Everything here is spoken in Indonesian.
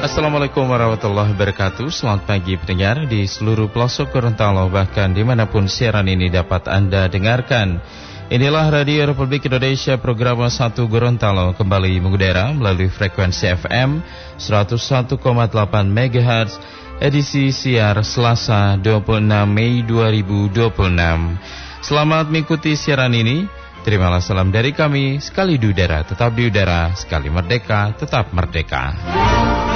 Assalamualaikum warahmatullahi wabarakatuh. Selamat pagi pendengar di seluruh pelosok Gorontalo, bahkan dimanapun siaran ini dapat Anda dengarkan. Inilah Radio Republik Indonesia, program 1 Gorontalo kembali mengudara melalui frekuensi FM 101,8 MHz, edisi siar Selasa 26 Mei 2026. Selamat mengikuti siaran ini. Terimalah salam dari kami, sekali di udara tetap di udara, sekali merdeka tetap merdeka.